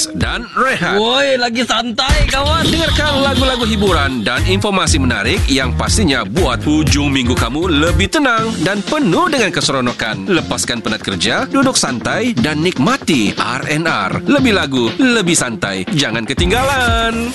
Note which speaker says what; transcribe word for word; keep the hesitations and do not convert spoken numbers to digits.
Speaker 1: Hafiz dan Rehat.
Speaker 2: Woi, lagi santai kawan.
Speaker 1: Dengarkan lagu-lagu hiburan dan informasi menarik yang pastinya buat hujung minggu kamu lebih tenang dan penuh dengan keseronokan. Lepaskan penat kerja, duduk santai dan nikmati R and R. Lebih lagu, lebih santai. Jangan ketinggalan.